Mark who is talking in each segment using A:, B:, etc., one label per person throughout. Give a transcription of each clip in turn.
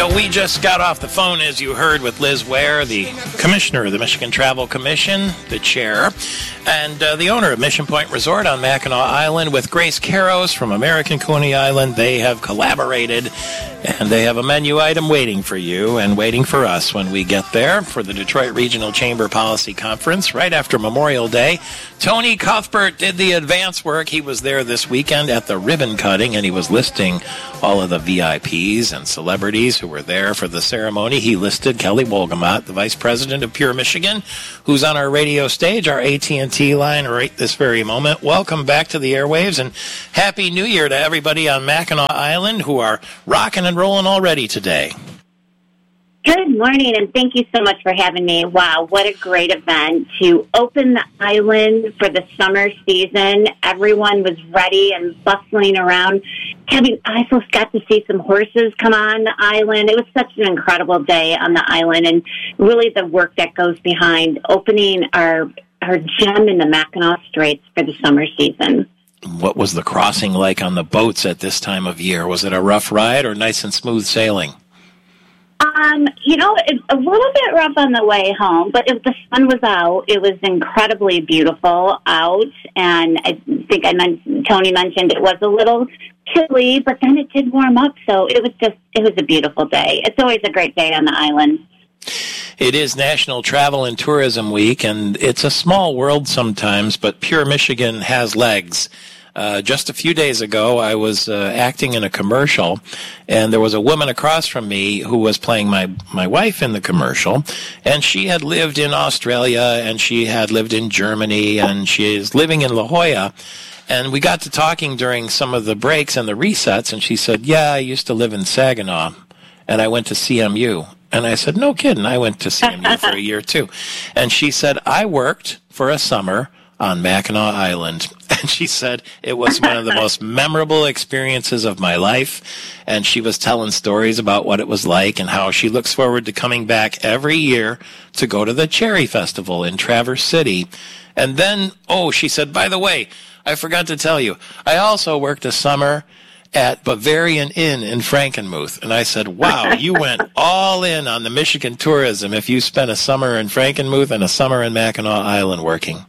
A: We just got off the phone, as you heard, with Liz Ware, the commissioner of the Michigan Travel Commission, the chair, and the owner of Mission Point Resort on Mackinac Island, with Grace Caros from American Coney Island. They have collaborated, and they have a menu item waiting for you and waiting for us when we get there for the Detroit Regional Chamber Policy Conference right after Memorial Day. Tony Cuthbert did the advance work. He was there this weekend at the ribbon cutting, and he was listing all of the VIPs and celebrities who were there for the ceremony. He listed Kelly Wolgamott, the vice president of Pure Michigan, who's on our radio stage, our AT&T line right this very moment. Welcome back to the airwaves, and Happy New Year to everybody on Mackinac Island who are rocking and rolling already today.
B: Good morning, and thank you so much for having me. Wow, what a great event to open the island for the summer season. Everyone was ready and bustling around. Kevin, I also got to see some horses come on the island. It was such an incredible day on the island, and really the work that goes behind opening our gem in the Mackinac Straits for the summer season.
A: What was the crossing like on the boats at this time of year? Was it a rough ride or nice and smooth sailing?
B: It's a little bit rough on the way home, but if the sun was out, it was incredibly beautiful out. And I think Tony mentioned it was a little chilly, but then it did warm up. So it was a beautiful day. It's always a great day on the island.
A: It is National Travel and Tourism Week, and it's a small world sometimes, but Pure Michigan has legs. Just a few days ago, I was acting in a commercial, and there was a woman across from me who was playing my wife in the commercial, and she had lived in Australia, and she had lived in Germany, and she is living in La Jolla. And we got to talking during some of the breaks and the resets, and she said, yeah, I used to live in Saginaw, and I went to CMU. And I said, no kidding, I went to CMU for a year, too. And she said, I worked for a summer on Mackinac Island. And she said it was one of the most memorable experiences of my life. And she was telling stories about what it was like and how she looks forward to coming back every year to go to the Cherry Festival in Traverse City. And then, she said, by the way, I forgot to tell you, I also worked a summer at Bavarian Inn in Frankenmuth. And I said, wow, you went all in on the Michigan tourism if you spent a summer in Frankenmuth and a summer in Mackinac Island working.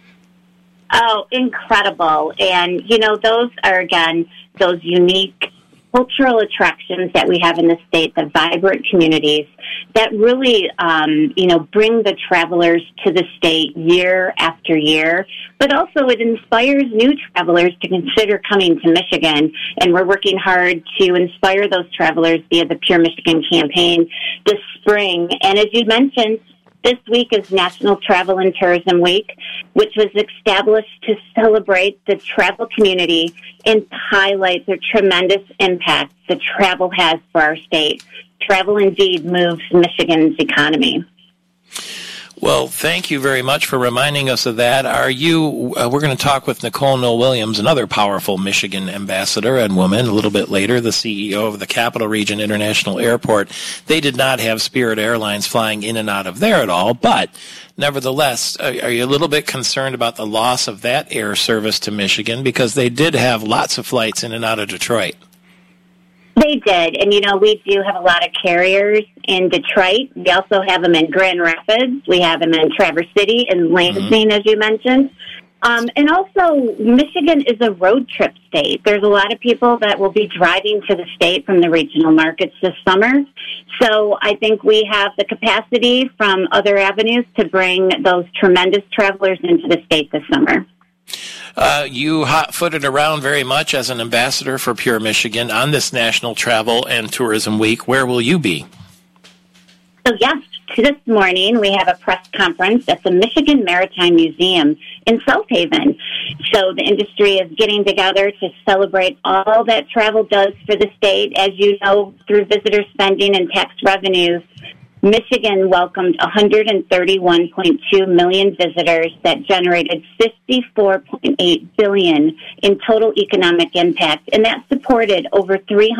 B: Oh, incredible. And, those are, again, those unique cultural attractions that we have in the state, the vibrant communities that really, bring the travelers to the state year after year. But also it inspires new travelers to consider coming to Michigan. And we're working hard to inspire those travelers via the Pure Michigan campaign this spring. And as you mentioned, this week is National Travel and Tourism Week, which was established to celebrate the travel community and highlight the tremendous impact that travel has for our state. Travel indeed moves Michigan's economy.
A: Well, thank you very much for reminding us of that. We're going to talk with Nicole Noll-Williams, another powerful Michigan ambassador and woman, a little bit later, the CEO of the Capital Region International Airport. They did not have Spirit Airlines flying in and out of there at all, but nevertheless, are you a little bit concerned about the loss of that air service to Michigan? Because they did have lots of flights in and out of Detroit.
B: They did, and we do have a lot of carriers in Detroit. We also have them in Grand Rapids. We have them in Traverse City and Lansing, as you mentioned. And also, Michigan is a road trip state. There's a lot of people that will be driving to the state from the regional markets this summer. So I think we have the capacity from other avenues to bring those tremendous travelers into the state this summer.
A: You hot-footed around very much as an ambassador for Pure Michigan on this National Travel and Tourism Week. Where will you be?
B: So, yes, this morning we have a press conference at the Michigan Maritime Museum in South Haven. So the industry is getting together to celebrate all that travel does for the state. As you know, through visitor spending and tax revenues, Michigan welcomed 131.2 million visitors that generated $54.8 billion in total economic impact, and that supported over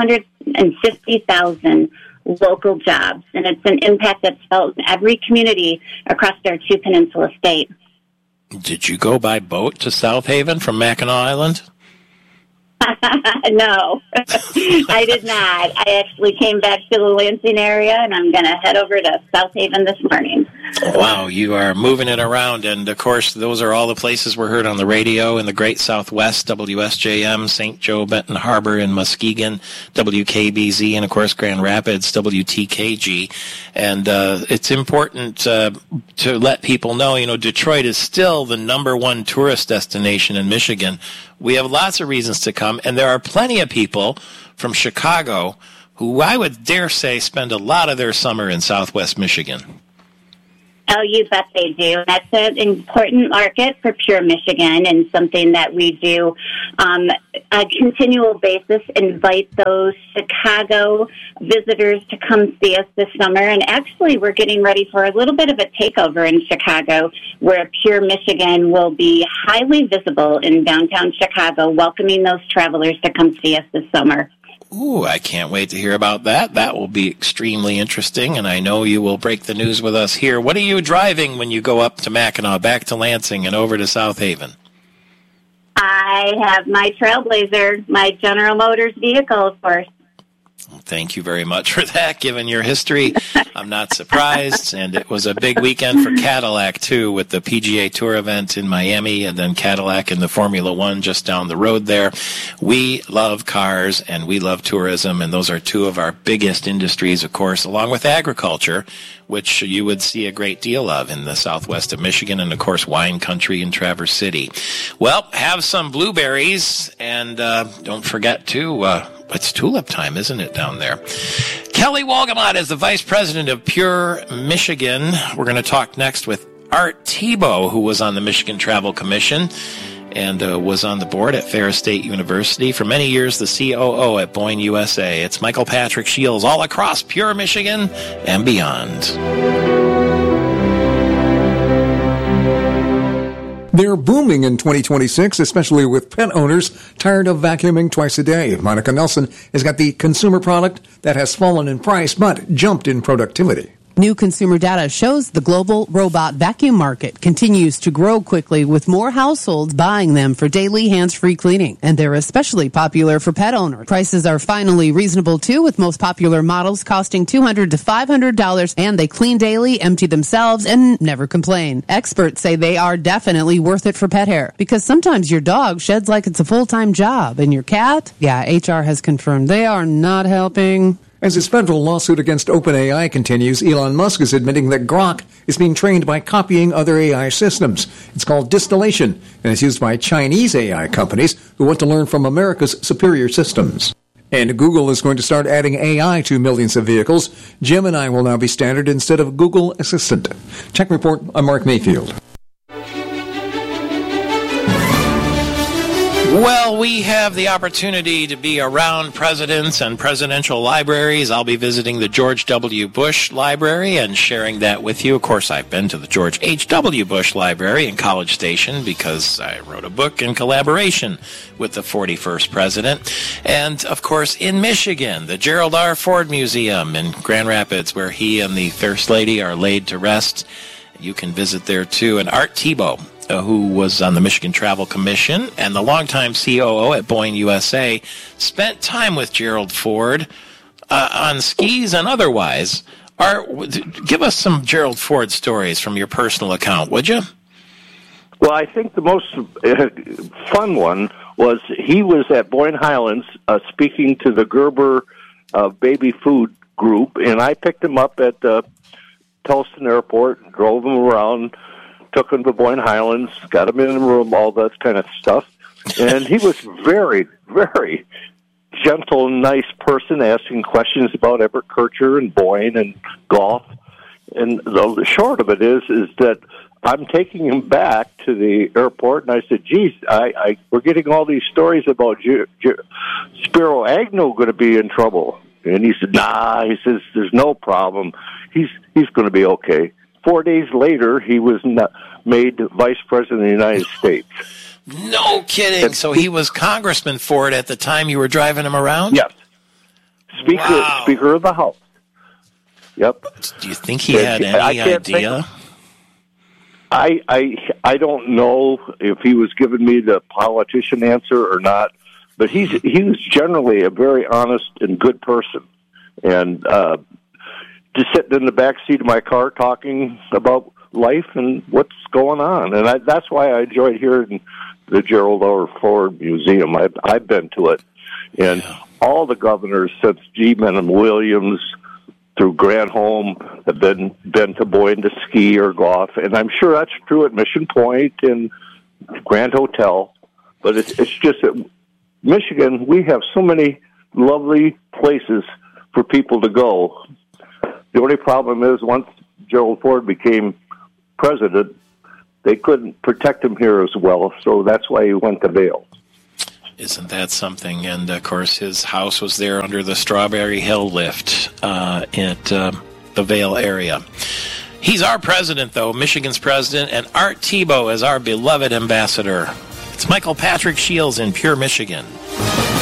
B: 350,000 local jobs. And it's an impact that's felt in every community across our two-peninsula state.
A: Did you go by boat to South Haven from Mackinac Island?
B: No, I did not. I actually came back to the Lansing area, and I'm going to head over to South Haven this morning.
A: Wow, you are moving it around. And, of course, those are all the places we're heard on the radio in the Great Southwest, WSJM, St. Joe, Benton Harbor, and Muskegon, WKBZ, and, of course, Grand Rapids, WTKG. And it's important to let people know, Detroit is still the #1 tourist destination in Michigan. We have lots of reasons to come, and there are plenty of people from Chicago who I would dare say spend a lot of their summer in Southwest Michigan.
B: Oh, you bet they do. That's an important market for Pure Michigan, and something that we do on a continual basis, invite those Chicago visitors to come see us this summer. And actually, we're getting ready for a little bit of a takeover in Chicago, where Pure Michigan will be highly visible in downtown Chicago, welcoming those travelers to come see us this summer.
A: Ooh, I can't wait to hear about that. That will be extremely interesting, and I know you will break the news with us here. What are you driving when you go up to Mackinac, back to Lansing, and over to South Haven?
B: I have my Trailblazer, my General Motors vehicle, of course.
A: Thank you very much for that, given your history. I'm not surprised, and it was a big weekend for Cadillac, too, with the PGA Tour event in Miami, and then Cadillac in the Formula One just down the road there. We love cars, and we love tourism, and those are two of our biggest industries, of course, along with agriculture, which you would see a great deal of in the southwest of Michigan, and, of course, wine country in Traverse City. Well, have some blueberries, and don't forget to... it's tulip time, isn't it, down there? Kelly Wolgamott is the Vice President of Pure Michigan. We're going to talk next with Art Thibault, who was on the Michigan Travel Commission and was on the board at Ferris State University. For many years, the COO at Boeing USA. It's Michael Patrick Shields all across Pure Michigan and beyond.
C: They're booming in 2026, especially with pet owners tired of vacuuming twice a day. Monica Nelson has got the consumer product that has fallen in price but jumped in productivity.
D: New consumer data shows the global robot vacuum market continues to grow quickly, with more households buying them for daily hands-free cleaning. And they're especially popular for pet owners. Prices are finally reasonable, too, with most popular models costing $200 to $500, and they clean daily, empty themselves, and never complain. Experts say they are definitely worth it for pet hair, because sometimes your dog sheds like it's a full-time job, and your cat, HR has confirmed they are not helping.
C: As his federal lawsuit against OpenAI continues, Elon Musk is admitting that Grok is being trained by copying other AI systems. It's called distillation, and it's used by Chinese AI companies who want to learn from America's superior systems. And Google is going to start adding AI to millions of vehicles. Gemini will now be standard instead of Google Assistant. Tech Report, I'm Mark Mayfield.
A: Well, we have the opportunity to be around presidents and presidential libraries. I'll be visiting the George W. Bush Library and sharing that with you. Of course, I've been to the George H.W. Bush Library in College Station because I wrote a book in collaboration with the 41st president. And, of course, in Michigan, the Gerald R. Ford Museum in Grand Rapids, where he and the First Lady are laid to rest. You can visit there, too. And Art Thibault, who was on the Michigan Travel Commission and the longtime COO at Boeing USA, spent time with Gerald Ford on skis and otherwise. Give us some Gerald Ford stories from your personal account, would you?
E: Well, I think the most fun one was he was at Boyne Highlands speaking to the Gerber baby food group, and I picked him up at Tellston Airport, drove him around, took him to Boyne Highlands, got him in the room, all that kind of stuff. And he was very, very gentle, nice person, asking questions about Everett Kircher and Boyne and golf. And the short of it is that I'm taking him back to the airport, and I said, geez, we're getting all these stories about Spiro Agnew going to be in trouble. And he said, nah, he says, there's no problem. He's going to be okay. 4 days later, he was made Vice President of the United States.
A: No kidding. So he was Congressman Ford at the time you were driving him around?
E: Yes. Speaker of the House. Yep.
A: Do you think he had any idea?
E: I don't know if he was giving me the politician answer or not, But he was generally a very honest and good person. And just sitting in the back seat of my car talking about life and what's going on. And that's why I enjoyed hearing the Gerald R. Ford Museum. I've been to it. And all the governors since G. Menem Williams through Granholm have been to Boyne to ski or golf. And I'm sure that's true at Mission Point and Grand Hotel. But it's just that Michigan, we have so many lovely places for people to go. The only problem is once Gerald Ford became president, they couldn't protect him here as well, so that's why he went to Vail.
A: Isn't that something? And, of course, his house was there under the Strawberry Hill lift at the Vail area. He's our president, though, Michigan's president, and Art Thibault is our beloved ambassador. It's Michael Patrick Shields in Pure Michigan.